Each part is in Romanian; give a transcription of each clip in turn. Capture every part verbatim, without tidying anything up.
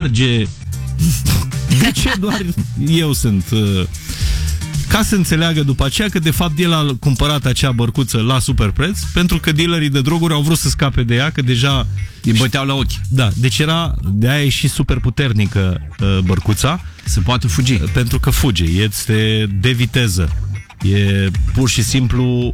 sparge. De ce doar eu sunt? Ca să înțeleagă după aceea că de fapt el a cumpărat acea bărcuță la super preț, pentru că dealerii de droguri au vrut să scape de ea, că deja îi băteau la ochi. Da, deci era, de aia e și super puternică bărcuța. Se poate fugi. Pentru că fuge, este de viteză. E pur și simplu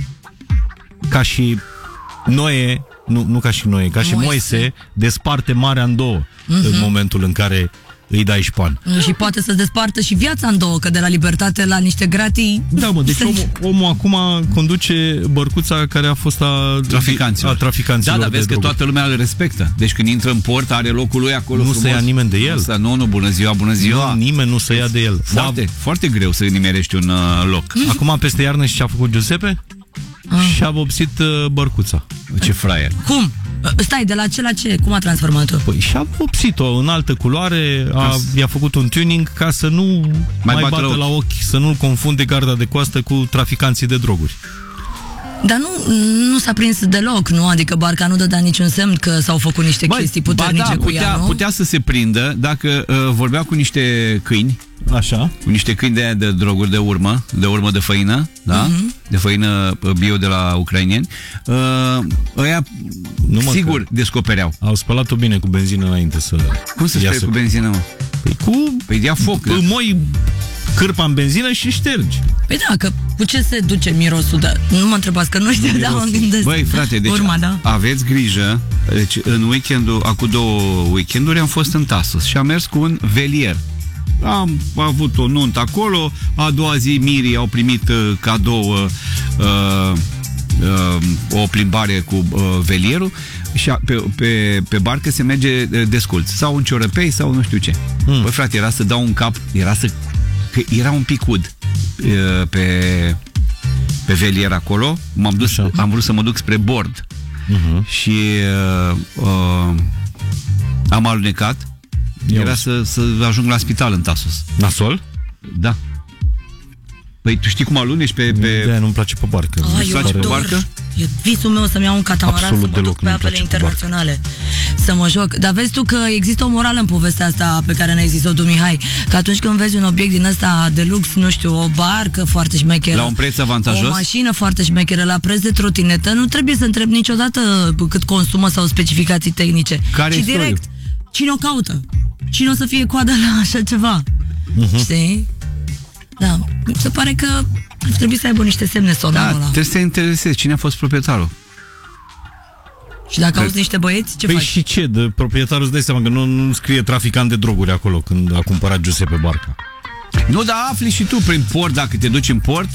ca și Noe, nu, nu ca și Noe, ca și Moise, Moise desparte marea în două uh-huh. în momentul în care îi dai șpan. Și poate să despartă și viața în două, că de la libertate la niște gratii... Da, mă, deci omul, omul acum conduce bărcuța care a fost a traficanților. A traficanților da, dar vezi că droguri. Toată lumea îl respectă. Deci când intră în port, are locul lui acolo. Nu se ia nimeni de el. Asta, nu, nu, bună ziua, bună ziua. Nu, nimeni nu se ia de el. Foarte, da. foarte greu să nimerești un uh, loc. Acum, peste iarnă, și ce a făcut Giuseppe? Ah. Și-a vopsit uh, bărcuța. Ce fraier. Cum? Stai, de la ce la ce? Cum a transformat-o? Păi și-a vopsit-o în altă culoare, a, i-a făcut un tuning ca să nu mai, mai bată la ochi. la ochi, să nu-l confunde garda de coastă cu traficanții de droguri. Dar nu, nu s-a prins deloc, nu? Adică barca nu dădea niciun semn că s-au făcut niște Băi, chestii puternice da, cu putea, ea, nu? Putea să se prindă dacă uh, vorbea cu niște câini. Așa. Cu niște câini de, de droguri de urmă, de urmă de făină, da? Uh-huh. De făină bio de la ucraineni. Uh, ăia, Numai sigur, descopereau. Au spălat-o bine cu benzină înainte să... Cum să speli cu benzină, mă? Păi cu... Păi ia foc. Păi moi cârpa în benzină și ștergi. Păi da, că cu ce se duce mirosul? Da? Nu mă întrebați, că nu știu, dar mă gândesc. Băi, frate, deci Urma, da? aveți grijă. Deci în weekendul, acum două weekenduri am fost în Tasos și am mers cu un velier. Am avut o nuntă acolo, a doua zi mirii au primit uh, cadou uh, uh, uh, o plimbare cu uh, velierul și a, pe, pe, pe barcă se merge uh, desculț, sau un ciorăpei sau nu știu ce. Mm. Băi frate, era să dau un cap, era să că era un pic ud uh, pe, pe velier acolo, m-am dus, am vrut să mă duc spre bord uh-huh. și uh, uh, am alunecat. Era să, să ajung la spital în Tasos. Nasol? Da. Păi tu știi cum aluneci pe... pe... De-aia nu-mi place pe barcă. Ah, eu place pe barcă? E visul meu să-mi iau un catamaran. Absolut să mă duc pe apele internaționale. Să mă joc. Dar vezi tu că există o morală în povestea asta pe care ne-ai zis-o tu, Mihai. Că atunci când vezi un obiect din ăsta de lux, nu știu, o barcă foarte șmecheră, la un preț avantajos, o mașină foarte șmecheră, la preț de trotinetă, nu trebuie să întrebi niciodată cât consumă sau specificații tehnice. Care ci direct, cine o caută? Cine o să fie coada la așa ceva? Uh-huh. Știi? Da. Mi se pare că ar trebui să aibă niște semne sonarul da, ăla. trebuie să te interesezi cine a fost proprietarul. Și dacă auzi niște băieți, ce păi faci? și ce? De proprietarul îți dai seama că nu, nu scrie traficant de droguri acolo când a cumpărat Giuseppe barca. Nu, dar afli și tu prin port, dacă te duci în port,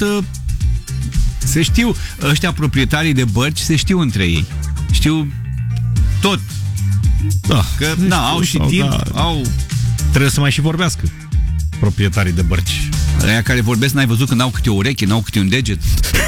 se știu, ăștia proprietarii de bărci se știu între ei. Știu tot. Da. Că, da, au și timp, da. au... Trebuie să mai și vorbească proprietarii de bărci. Aia care vorbesc, n-ai văzut că n-au câte o ureche, n-au câte un deget?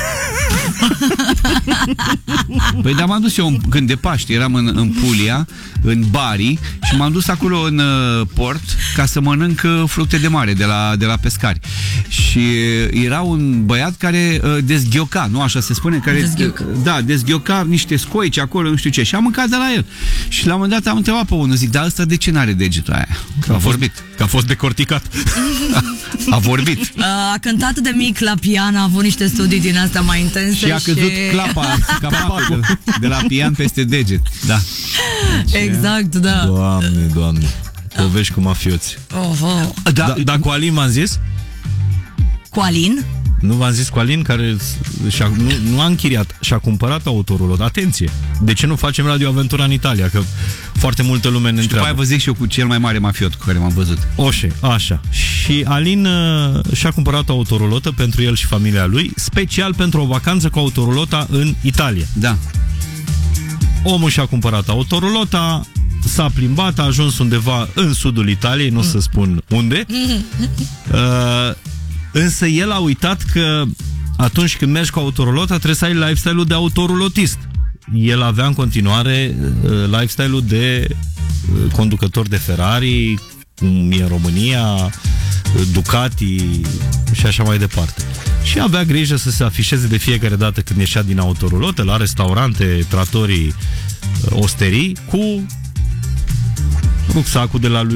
Păi da, m-am dus eu în, când de Paște, eram în, în Puglia, în Bari, și m-am dus acolo în uh, port ca să mănânc uh, fructe de mare de la, de la pescari. Și uh, era un băiat care uh, dezghioca, nu așa se spune? Care, dezghioca. Uh, da, dezghioca niște scoici acolo, nu știu ce. Și am mâncat de la el. Și la un moment dat am întrebat pe unul, zic, dar ăsta de ce n-are degetul aia? Că a vorbit. Că a fost decorticat. A, a vorbit. A cântat de mic la pian, a avut niște studii din astea mai intense. Și a căzut și... clapa, capacul de, de la pian peste deget. Da. Exact, da. Doamne, doamne. Povești cu mafioți. Oh, oh. Da, da, da, cu Alin m-am zis? Cu Alin? Nu v-am zis cu Alin, care și-a, nu, nu a închiriat, și-a cumpărat autorul. Atenție! De ce nu facem Radio Aventura în Italia? Că foarte multă lume ne și întreabă. Și după aia vă zic și eu cu cel mai mare mafiot cu care m-am văzut. Oșe, așa. Și Alin uh, și-a cumpărat o autorulotă pentru el și familia lui, special pentru o vacanță cu autorulota în Italia. Da. Omul și-a cumpărat autorulota, s-a plimbat, a ajuns undeva în sudul Italiei, nu mm. să spun unde. Uh, însă el a uitat că atunci când mergi cu autorulota trebuie să ai lifestyle-ul de autorulotist. El avea în continuare uh, lifestyle-ul de uh, conducător de Ferrari, cum e în România, Ducati și așa mai departe. Și avea grijă să se afișeze de fiecare dată când ieșea din autorulotă, la restaurante, tratorii, osterii, cu rucsacul de la lui